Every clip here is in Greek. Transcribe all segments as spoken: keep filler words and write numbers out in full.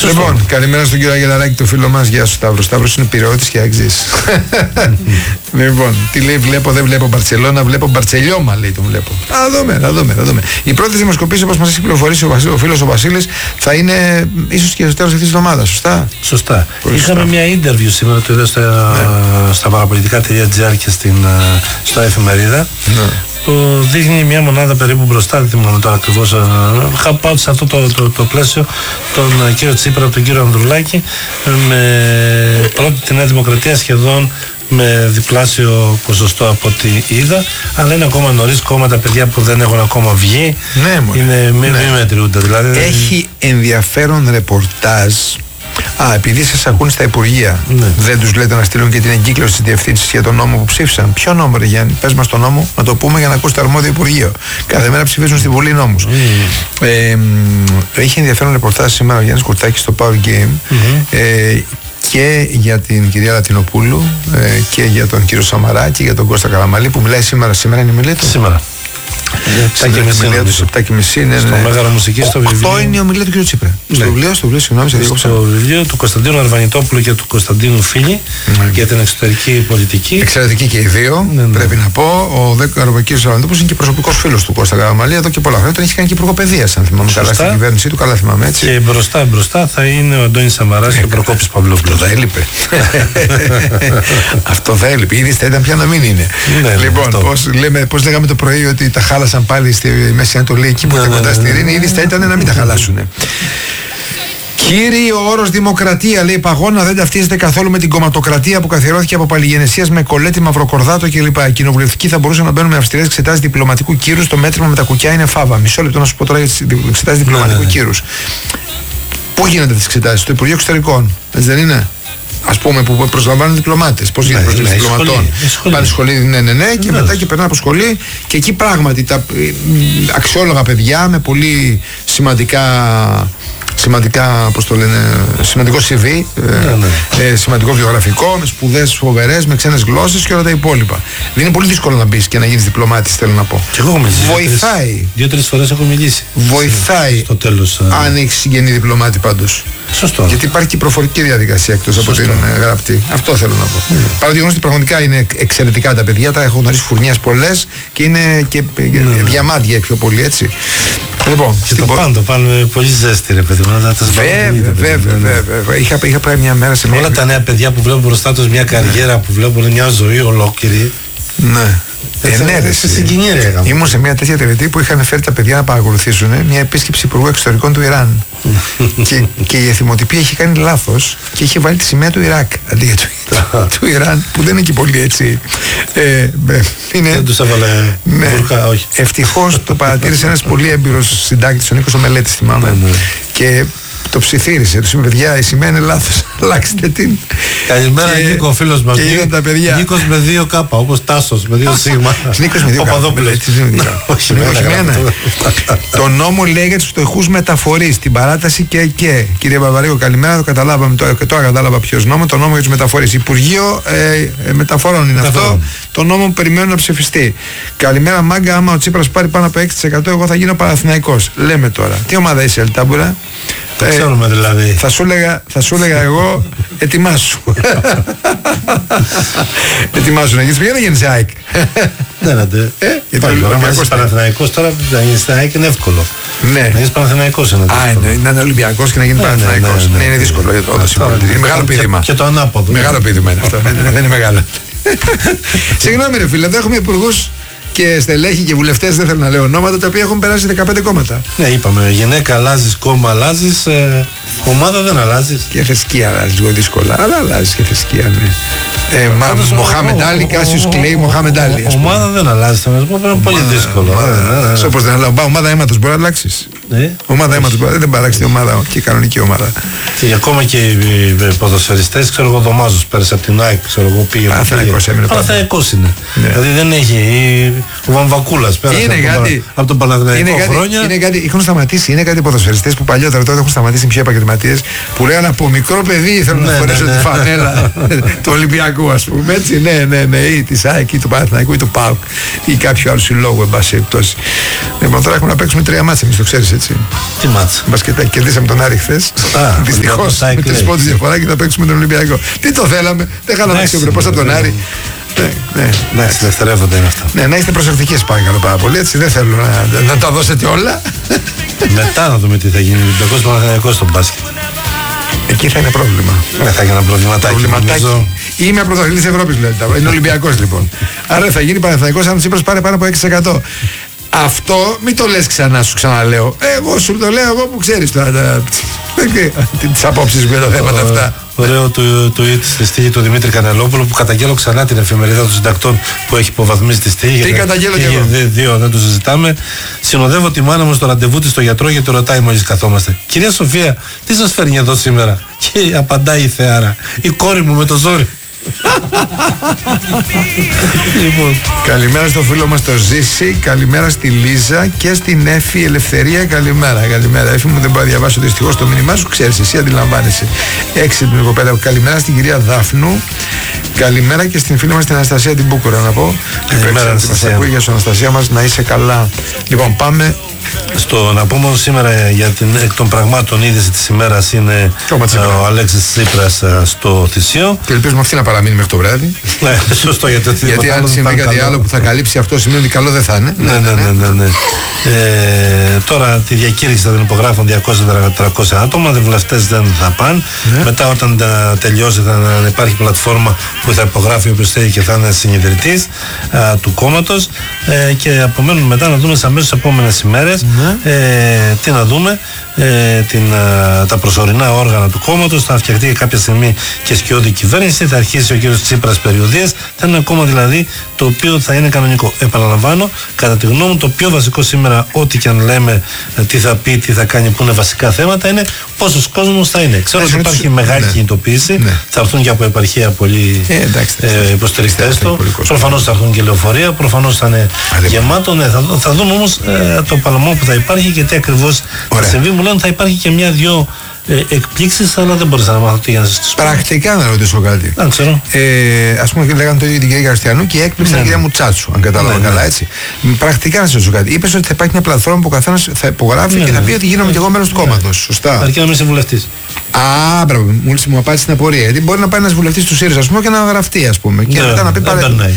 Λοιπόν, καλημέρα στον κύριο Αγγελαράκη, το φίλο μας. Γεια σου, Σταύρο. Σταύρος είναι πυρεώτης και αξής. Λοιπόν, τι λέει, βλέπω, δεν βλέπω Μπαρτσελώνα, βλέπω Μπαρτσελιώμα, λέει, τον βλέπω. Θα δούμε, θα δούμε, θα δούμε. Η πρώτη δημοσκοπήση, όπως μας έχει πληροφορήσει ο, ο φίλος ο Βασίλης, θα είναι ίσως και στο τέλος αυτής της εβδομάδας, σωστά. Σωστά. Πολύ Είχαμε σωστά. μια interview σήμερα, το είδα στα, ναι. στα παραπολιτικά.gr και στην, στο εφημερίδα. Ναι. Που δείχνει μια μονάδα περίπου μπροστά, δεν θυμάμαι τώρα ακριβώς. Είχα πάω σε αυτό το, το, το πλαίσιο τον κύριο Τσίπρα, τον κύριο Ανδρουλάκη, με πρώτη τη Νέα Δημοκρατία σχεδόν με διπλάσιο ποσοστό από ό,τι είδα, αλλά είναι ακόμα νωρίς, κόμμα τα παιδιά που δεν έχουν ακόμα βγει. Ναι, είναι μη, ναι. μη μετριούνται. Δηλαδή, έχει ενδιαφέρον ρεπορτάζ. Α, επειδή σας ακούν στα Υπουργεία, ναι. δεν τους λέτε να στείλουν και την εγκύκλωση της διευθύνσης για τον νόμο που ψήφισαν. Ποιο νόμο, ρε Γιάννη, πες μας τον νόμο, να το πούμε για να ακούσει το αρμόδιο Υπουργείο. Κάθε μέρα ψηφίζουν στη Βουλή νόμους. Mm. Ε, έχει ενδιαφέρον ρεπορτάζ σήμερα ο Γιάννης Κουρτάκης στο Power Game. Mm-hmm. Ε, και για την κυρία Λατινοπούλου ε, και για τον κύριο Σαμαρά και για τον Κώστα Καραμαλή που μιλάει σήμερα. Σήμερα είναι η μιλή του. Σήμερα. επτά και μισή είναι. Στο Μέγαρο Μουσική, στο βιβλίο. Αυτό είναι η ομιλία του κ. Τσίπρα. Ναι. Στο βιβλίο, στο βιβλίο, συγγνώμη, σε διέκοψα. Στο βιβλίο του Κωνσταντίνου Αρβανιτόπουλου και του Κωνσταντίνου Φίλη ναι. για την εξωτερική πολιτική. Εξαιρετική και οι δύο, ναι, ναι. πρέπει να πω. Ο κ. Αρβανιτόπουλος είναι και προσωπικός φίλος του Κώστα Καραμαλή εδώ και πολλά χρόνια. Τον έχει κάνει και υπουργό παιδείας, αν θυμάμαι καλά, στην κυβέρνησή του. Καλά θυμάμαι έτσι. Και μπροστά μπροστά θα είναι ο Αντώνης Σαμαράς και ο Προκόπης Παυλόπουλος. Αυτό θα έλειπε. Αυτό θα έλειπε. Ήδη θα ήταν πια να μην είναι. Λοιπόν, πώς λέγαμε το πρωί ότι τα χάλασαν πάλι στη Μέση Ανατολή, εκεί που ήταν κοντά στη ειρήνη, ήδη θα ήταν να μην τα χαλάσουν. Κύριε, ο όρος δημοκρατία, λέει Παγώνα, δεν ταυτίζεται καθόλου με την κομματοκρατία που καθιερώθηκε από παλιγενεσίας με Κολέτη, Μαυροκορδάτο κλπ. Οι κοινοβουλευτικοί θα μπορούσαν να μπαίνουν με αυστηρές εξετάσεις διπλωματικού κύρους. Το μέτρημα με τα κουκιά είναι φάβα. Μισό λεπτό να σου πω τώρα για τις εξετάσεις διπλωματικού κύρους. Πού γίνονται τις εξετάσεις, στο Υπουργείο Εξωτερικών, έτσι δεν είναι? Ας πούμε που προσλαμβάνουν διπλωμάτες. Πώς γίνεται προσλήψη διπλωματών? Πάνε σχολή, ναι, ναι, ναι, και μετά και περνάνε από σχολή. Και εκεί πράγματι τα αξιόλογα παιδιά με πολύ σημαντικά. Σημαντικά, πώς το λένε, σημαντικό σι βι, ναι, ναι. Ε, σημαντικό βιογραφικό, με σπουδές φοβερές, με ξένες γλώσσες και όλα τα υπόλοιπα. Δεν είναι πολύ δύσκολο να μπεις και να γίνεις διπλωμάτης, θέλω να πω. Και εγώ έχω μιλήσει. Βοηθάει. Δύο-τρεις φορές έχω μιλήσει. Βοηθάει. Στο τέλος. Αν έχεις συγγενή διπλωμάτη πάντως. Σωστό. Γιατί υπάρχει και προφορική διαδικασία εκτός από την γραπτή. Αυτό θέλω να πω. Mm. Παρά το γεγονός ότι πραγματικά είναι εξαιρετικά τα παιδιά, τα έχω γνωρίσει φουρνιές πολλές και είναι και mm. διαμάντια πιο πολύ, έτσι. Λοιπόν, και το πάνω, το πάνω με πολύ ζέστη, ρε παιδί μου. Βέβαια, βέβαια, βέβαια. Είχα, είχα πάει μια μέρα σε μια. Όλα τα νέα παιδιά που βλέπουν μπροστά τους μια καριέρα, που βλέπουν μια ζωή ολόκληρη. Ναι. Ε, ναι, ρε, σε ήμουν σε μια τέτοια τελετή που είχαν φέρει τα παιδιά να παρακολουθήσουν μια επίσκεψη Υπουργού Εξωτερικών του Ιράν. και, και η εθιμοτυπία είχε κάνει λάθος και είχε βάλει τη σημαία του Ιράκ αντί για του, του Ιράν, που δεν είναι και πολύ έτσι. Ε, είναι, δεν τους έβαλε ναι, μπουρκά, όχι. Ευτυχώς το παρατήρησε ένας πολύ έμπειρος συντάκτης, ο Νίκος ο Μελέτης, θυμάμαι. Ναι, ναι. Και το ψιθύρισε, του είπε: παιδιά, η σημαία είναι λάθος. Αλλάξτε την. Καλημέρα, και... Νίκο, φίλος μας. Και είδαν τα παιδιά. Νίκος με δύο κάπα, όπως Τάσος με δύο σίγμα. Νίκος με δύο κάπα. Όχι με ένα. Το νόμο λέει για τους φτωχούς μεταφορείς, την παράταση και και. Κύριε Παπαρίγο, καλημέρα. Το καταλάβαμε τώρα, και τώρα κατάλαβα ποιος νόμο. Το νόμο για τους μεταφορείς. Υπουργείο ε, Μεταφορών είναι αυτό. Το νόμο που περιμένουν να ψηφιστεί. Καλημέρα, Μάγκα. Άμα ο Τσίπρας πάρει πάνω από έξι τοις εκατό, εγώ θα γίνω Παναθηναϊκός. Λέμε τώρα. Τι ομάδα είσαι, Ελτάμπουρα? Το ξέρουμε δηλαδή. Θα σου έλεγα, θα σου έλεγα εγώ, ετοιμάσου. Ετοιμάσου να γίνεις πια, δεν γίνεις ΑΕΚ. Δεν αντε. Αν είσαι Παναθηναϊκός τώρα, να γίνεις ΑΕΚ είναι εύκολο. Ναι. Να γίνεις Παναθηναϊκός είναι δύσκολο. Α, να είναι Ολυμπιακός και να γίνει Παναθηναϊκός. Ναι, είναι δύσκολο. Είναι μεγάλο πείδημα. Και το ανάποδο. Μεγάλο πείδημα είναι αυτό. Δεν είναι μεγάλο. Συγγνώμη ρε φίλε, εδώ έχουμε υπουργούς και στελέχοι και βουλευτές, δεν θέλω να λέω ονόματα, τα οποία έχουν περάσει δεκαπέντε κόμματα. Ναι, είπαμε, γυναίκα αλλάζεις, κόμμα αλλάζεις, ε, ομάδα δεν αλλάζεις. Και θρησκεία αλλάζεις, λίγο δύσκολα, αλλά αλλάζεις και θρησκεία, ναι. Ε, Μοχάμεντ Άλι, Κάσιος Κλέη, Μοχάμεντ Άλι. Ομάδα δεν αλλάζεις, θα μας πω, είναι πολύ δύσκολο. Όπως δεν αλλάζω, ομάδα αίματος μπορεί να αλλάξεις. Ομάδα αίματος μπορεί, δεν παράξει την ομάδα και η κανονική ομάδα. Και ακόμα και οι ποδοσφαιριστές, ξέρω εγώ, Δωμάζος πέρασε από την ΑΕΚ, ξέρω εγώ, πήγε. Παναθηναϊκός έμεινε. Παναθηναϊκός είναι. Δηλαδή δεν έχει. Ο Βαμβακούλας πέρασε είναι από, κάτι, τον, από τον Παναθηναϊκό είναι χρόνια. Κάτι, είναι κάτι, έχουν σταματήσει, είναι κάτι ποδοσφαιριστές που παλιότερα τότε έχουν σταματήσει πιο επαγγελματίες που λέγανε από μικρό παιδί θέλω να φορέσω τη φανέλα του Ολυμπιακού, ας πούμε. Έτσι, ναι, ναι, ναι, ή της ΑΕΚ ή του Παναθηναϊκού ή του ΠΑΟΚ ή κάποιου άλλου συλλόγου, εν πάση περιπτώσει. Λοιπόν, τώρα έχουμε να παίξουμε τρία μάτσα, εμείς το ξέρεις έτσι. Τι μάτσα? Μπασκετάκι, κερδίσαμε τον Άρη χθες. Δυστυχώς με τρεις πόντους διαφορά και θα παίξουμε τον Ολυμπιακό. Τι το θέλαμε, δεν κάναμε αξιοπρεπώς από τον Άρη. Ναι, ναι, ναι, δευτερεύοντα είναι αυτά. Ναι, να είστε προσεκτικοί, παρακαλώ πάρα πολύ. Έτσι δεν θέλω να, να τα δώσετε όλα. Μετά να δούμε τι θα γίνει. Ολυμπιακός Παναθηναϊκός στο μπάσκετ. Εκεί θα είναι πρόβλημα. Ναι, θα γίνει ένα προβληματάκι. προβληματάκι. Είμαι πρωταθλητής Ευρώπης, δηλαδή. Είναι Ολυμπιακός λοιπόν. Άρα θα γίνει Παναθηναϊκός αν ο Τσίπρας πάρει πάνω από έξι τοις εκατό. Αυτό μην το λες ξανά, σου ξαναλέω. Εγώ σου το λέω, εγώ που ξέρεις τώρα τις απόψεις μου για τα θέματα αυτά. Ωραίο το tweet στη στίχη του Δημήτρη Κανελόπουλου που καταγγέλω ξανά την εφημερίδα των συντακτών που έχει υποβαθμίσει τη στίχη. Τι καταγγέλω και εγώ. Δύο, δεν το συζητάμε. Συνοδεύω τη μάνα μου στο ραντεβού της στο γιατρό και το ρωτάει μόλις καθόμαστε. Κυρία Σοφία, τι σας φέρνει εδώ σήμερα? Και απαντάει η Θεάρα. Η κόρη μου με το ζόρι. Λοιπόν, καλημέρα στο φίλο μας το Ζήση, καλημέρα στη Λίζα και στην Έφη Ελευθερία. Καλημέρα, καλημέρα. Έφη μου, δεν μπορώ να διαβάσω δυστυχώς το μήνυμά σου, ξέρεις, εσύ αντιλαμβάνεσαι. Έξι την κοπέλα. Καλημέρα στην κυρία Δάφνου. Καλημέρα και στην φίλη μας την Αναστασία την Μπούκουρα να πω. Καλημέρα, Αναστασία. Ακούει για σου, Αναστασία μας, να είσαι καλά. Λοιπόν, πάμε. Στο να πούμε σήμερα για την εκ των πραγμάτων είδηση της ημέρας είναι ο Αλέξης Τσίπρας στο Θησίο. Και ελπίζουμε αυτή να παραμείνει μέχρι το βράδυ. Ναι, σωστό, γιατί, γιατί αν συμβεί κάτι άλλο που θα καλύψει αυτό σημαίνει ότι καλό δεν θα είναι. Ναι, ναι, ναι, ναι, ναι. Ε, τώρα τη διακήρυξη θα την υπογράφουν διακόσια με τριακόσια άτομα, οι βουλευτές δεν θα πάνε. Ναι. Μετά όταν τα τελειώσει θα υπάρχει πλατφόρμα που θα υπογράφει όποιος θέλει και θα είναι συνειδητής του κόμματος ε, και απομένουν μετά να δούμε στις αμέσως επόμενες ημέρες. Ναι. Ε, τι να δούμε, ε, την, α, τα προσωρινά όργανα του κόμματος, θα φτιαχτεί κάποια στιγμή και σκιώδη κυβέρνηση, θα αρχίσει ο κύριος Τσίπρας περιοδίες, θα είναι ένα κόμμα δηλαδή το οποίο θα είναι κανονικό. Επαναλαμβάνω, κατά τη γνώμη μου το πιο βασικό σήμερα, ό,τι και αν λέμε, τι θα πει, τι θα κάνει, που είναι βασικά θέματα, είναι πόσος κόσμος θα είναι. Ξέρω ότι υπάρχει μεγάλη ναι. κινητοποίηση, ναι. θα έρθουν και από επαρχία πολλοί ε, ε, υποστηρικτές του, προφανώς θα έρθουν και λεωφορεία, προφανώς θα είναι Άρα, γεμάτο, ναι, θα, θα δούμε όμως ε, το παλαμό που θα υπάρχει και τι ακριβώς θα συμβεί. Μου λένε θα υπάρχει και μια-δυο ε, εκπλήξεις, αλλά δεν μπορείς να μάθω τι για να σας πω. Πρακτικά να ρωτήσω κάτι. Αν ξέρω. Ε, ας πούμε, λέγανε το ίδιο την κυρία Γαρστιανού και η έκπληξη ήταν η κυρία Μουτσάτσου, αν κατάλαβα καλά, έτσι. Πρακτικά να σας ρωτήσω κάτι. Είπες ότι θα υπάρχει μια πλατφόρμα που ο καθένας θα υπογράφει και θα πει ότι γίνομαι και εγώ μέλος του κόμματος. Σωστά. Αρκεί να μην είσαι βουλευτής. Α, μπράβο, μόλις μου απάντησε την απορία. Γιατί μπορεί να πάει ένας βουλευτής του ΣΥΡΙΖΑ, ας πούμε, και να γραφτεί, ας πούμε. Και μετά να πει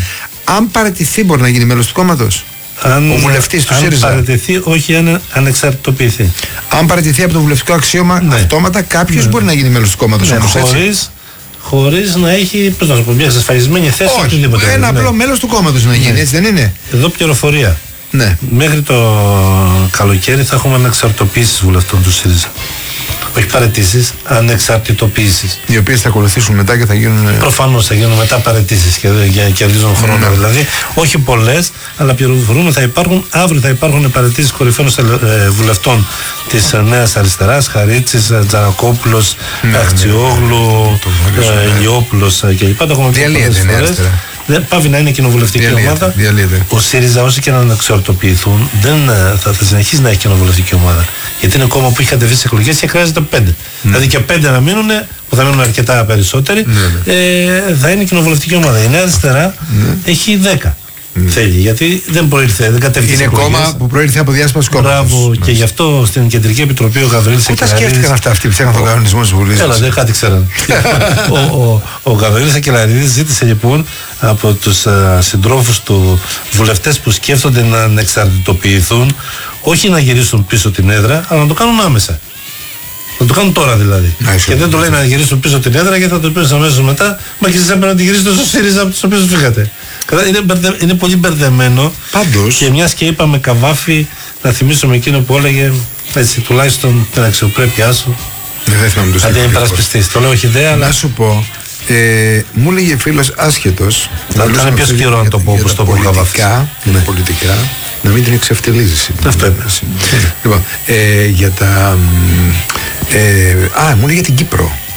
αν παραιτηθεί, μπορεί να γίνει μέλος του κόμματος. Αν, ο βουλευτής του ΣΥΡΙΖΑ. Αν παραιτηθεί, όχι αν ανεξαρτητοποιηθεί. Αν παραιτηθεί από το βουλευτικό αξίωμα, ναι. αυτόματα κάποιος ναι. μπορεί να γίνει μέλος του κόμματος. Ναι, χωρίς, χωρίς να έχει, πώς να σου πω, μια εξασφαλισμένη θέση. Όχι, ένα απλό ναι. μέλος του κόμματος να γίνει, ναι. έτσι δεν είναι. Εδώ πληροφορία. Ναι. Μέχρι το καλοκαίρι θα έχουμε ανεξαρτητοποίησεις βουλευτών του ΣΥΡΙΖΑ. Όχι παραιτήσεις, ανεξαρτητοποίησεις. Οι οποίες θα ακολουθήσουν μετά και θα γίνουν. Προφανώς θα γίνουν μετά παραιτήσεις και, και κερδίζουν χρόνο. Ναι. Δηλαδή, όχι πολλές, αλλά πληροφορούμε θα υπάρχουν. Αύριο θα υπάρχουν παραιτήσεις κορυφαίων ε, βουλευτών της ε, Νέας Αριστεράς, Χαρίτσης, ε, Τζανακόπουλος, ναι, Αχτσιόγλου, ναι. ε, Ηλιόπουλος ε, κλπ. Τα έχουμε πει πολλές φορές. Δεν πάβει να είναι κοινοβουλευτική διαλύεται, ομάδα. Διαλύεται. Ο ΣΥΡΙΖΑ, όσοι και να αναξαρτοποιηθούν, δεν θα, θα συνεχίσει να έχει κοινοβουλευτική ομάδα. Γιατί είναι κόμμα που έχει κατεβεί στις εκλογές και χρειάζεται πέντε. Mm. Δηλαδή και πέντε να μείνουν, που θα μείνουν αρκετά περισσότεροι, mm. ε, θα είναι κοινοβουλευτική ομάδα. Η Νέα Αριστερά mm. έχει δέκα. Mm. Θέλει, γιατί δεν προήλθε, δεν κατέβηκε. Είναι κόμμα που προήλθε από διάσπαση κόμματος. Μπράβο, και γι' αυτό στην Κεντρική Επιτροπή ο Γαβρίλης Ακελαρίδης. Πού τα σκέφτηκαν αυτά αυτοί που φτιάχναν τον κανονισμό της Βουλής. Έλα, δεν κάτι ξέραν. ο ο, ο Γαβρίλης Ακελαρίδης ζήτησε λοιπόν από τους uh, συντρόφους του βουλευτές που σκέφτονται να ανεξαρτητοποιηθούν, όχι να γυρίσουν πίσω την έδρα, αλλά να το κάνουν άμεσα. Να το κάνουν τώρα δηλαδή. Να, και δεν το λέει να γυρίσουν πίσω την έδρα, γιατί θα το πεις αμέσως μετά. Μα και εσείς έπρεπε να τη γυρίσετε στο ΣΥΡΙΖΑ από τους οποίους φύγατε. Είναι, μπερδε, είναι πολύ μπερδεμένο. Πάντως. Και μιας και είπαμε Καβάφη, να θυμίσουμε εκείνο που έλεγε έτσι, τουλάχιστον την αξιοπρέπειά σου. Δεν θυμάμαι το αντί να υπερασπιστείς. Το λέω όχι ιδέα, αλλά. Να σου πω. Ε, μου έλεγε φίλος άσχετος. Θα ήταν πιο σκληρό να το πω όπως το πω πολιτικά, ναι. πολιτικά, να μην την εξευτελίζεις. Αυτό είναι. Λοιπόν, ε, για τα. Ε, α, μου έλεγε για την Κύπρο.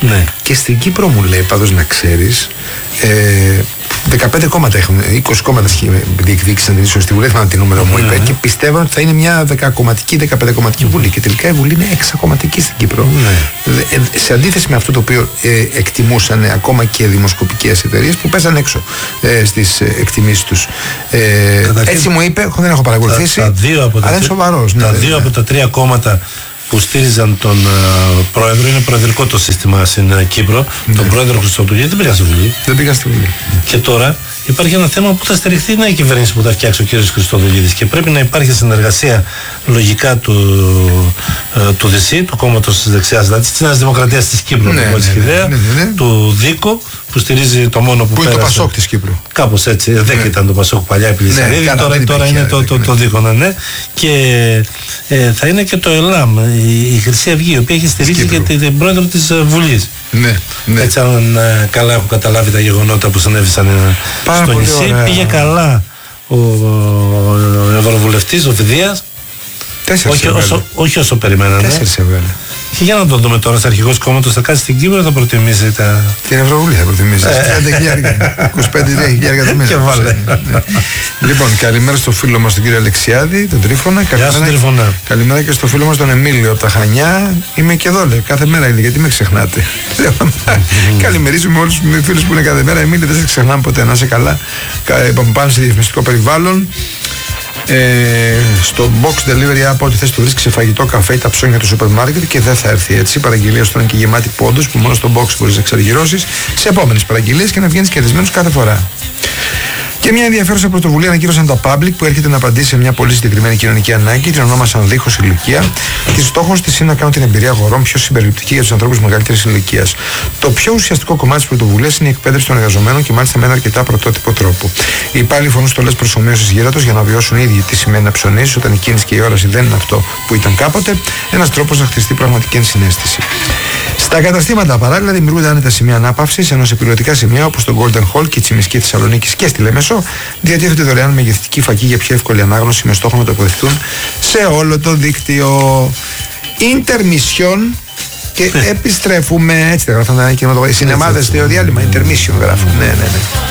Ναι. Και στην Κύπρο μου λέει, πάντως να ξέρεις, ε, δεκαπέντε κόμματα έχουν, είκοσι κόμματα διεκδίκησαν την ίσως στη Βουλή, θυμάμαι τι νούμερο μου είπε, και πιστεύω ότι θα είναι μια δεκακομματική, δεκαπεντακομματική Βουλή. Και τελικά η Βουλή είναι εξακομματική στην Κύπρο. Ε, σε αντίθεση με αυτό το οποίο ε, εκτιμούσαν ακόμα και δημοσκοπικές εταιρείες που πέσαν έξω ε, στις εκτιμήσεις τους. Ε, έτσι μου είπε, δεν έχω παρακολουθήσει, τα, τα δύο από τα αλλά είναι σοβαρός. Τα ναι, δύο ναι. από τα τρία κόμματα που στήριζαν τον uh, πρόεδρο, είναι προεδρικό το σύστημα στην uh, Κύπρο, ναι. τον πρόεδρο Χριστοδουλίδη, δεν πήγα στη Βουλή. Δεν πήγα στη Βουλή. Και τώρα υπάρχει ένα θέμα που θα στηριχθεί η νέα κυβέρνηση που θα φτιάξει ο κ. Χριστοδουλίδης και πρέπει να υπάρχει συνεργασία λογικά του, uh, του ΔΣ, του κόμματος της δεξιάς, δηλαδή της Νέας Δημοκρατίας της Κύπρου, ναι, ναι, ναι, ναι, ναι, ναι. του ΔΙΚΟ, που στηρίζει το μόνο που, που πέρασε. είναι το Πασόκ της Κύπρου. Κάπως έτσι, δεν ναι. ήταν το Πασόκ παλιά επί Λυσαρίδη, ναι, τώρα, τώρα είναι το, το, το ΔΙΚΟ, ναι, ναι. Και ε, θα είναι και το ΕΛΑΜ, η, η Χρυσή Αυγή, η οποία έχει στηρίσει και την, την πρόεδρο της uh, Βουλής. Ναι, ναι. Έτσι, αν uh, καλά έχω καταλάβει τα γεγονότα που συνέβησαν uh, στο νησί, ωραία. Πήγε καλά ο, ο, ο Ευρωβουλευτής, ο Φιδίας. Όχι, όσο, όχι όσο περιμένανε. Τέσσερις έβγαλε. Και για να το δούμε τώρα, ως αρχηγός κόμματος θα κάτσει στην Κύπρο, θα προτιμήσει τα. Την Ευρωβουλή θα προτιμήσει. τριάντα χιλιάδες, είκοσι πέντε χιλιάδες το μήνα. Και βάλε. Λοιπόν, καλημέρα στο φίλο μας τον κύριο Αλεξιάδη, τον Τρίφωνα. Καλημέρα, καλημέρα και στο φίλο μας τον Εμίλιο από τα Χανιά. Είμαι και εδώ, λέει, κάθε μέρα είναι, γιατί με ξεχνάτε. Καλημερίζουμε όλους τους φίλους που είναι κάθε μέρα. Εμίλιο, δεν σε ξεχνάμε ποτέ, να είσαι καλά. Πάμε σε διαφημιστικό περιβάλλον. Ε, στο box delivery από ό,τι θες του βρίσκεις σε φαγητό, καφέ ή τα ψώνια του σούπερ μάρκετ και δεν θα έρθει έτσι. Παραγγελία στον και γεμάτη πόντους που μόνο στο box μπορείς να εξαργυρώσεις σε επόμενες παραγγελίες και να βγαίνεις κερδισμένος κάθε φορά. Και μια ενδιαφέρουσα πρωτοβουλία ανακοίνωσαν τα Public που έρχεται να απαντήσει σε μια πολύ συγκεκριμένη κοινωνική ανάγκη, την ονόμασαν δίχως ηλικία. Και στόχος της είναι να κάνουν την εμπειρία αγορών πιο συμπεριληπτική για τους ανθρώπους μεγαλύτερης ηλικίας. Το πιο ουσιαστικό κομμάτι της πρωτοβουλίας είναι η εκπαίδευση των εργαζομένων και μάλιστα με ένα αρκετά πρωτότυπο τρόπο. Οι υπάλληλοι φωνούν στολές προσωμείωσης γέρατος για να βιώσουν οι ίδιοι τι σημαίνει να ψωνίσεις όταν η κίνηση και η όραση δεν είναι αυτό που ήταν κάποτε. Ένας τρόπος να χτιστεί πραγματική ενσυναίσθηση. Στα καταστήματα παράλληλα δημιουργούνται άνετα σημεία ανάπαυσης, ενώ σε πιλωτικά σημεία όπως το Golden Hall και η Τσιμισκή Θεσσαλονίκης και στη Λέμεσο διατίθεται δωρεάν μεγεθυντική φακή για πιο εύκολη ανάγνωση με στόχο να τοποθετηθούν σε όλο το δίκτυο. Intermission και επιστρέφουμε. Έτσι τα γράφουν τα κινηματογραφικά. Οι σινεμάδες στο διάλειμμα. Intermission γράφουν. Ναι, ναι, ναι.